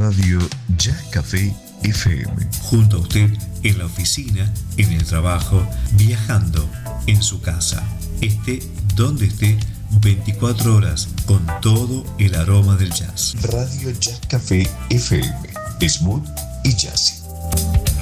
Radio Jazz Café FM. Junto a usted en la oficina, en el trabajo, viajando, en su casa. Esté donde esté, 24 horas con todo el aroma del jazz. Radio Jazz Café FM. Smooth y jazzy.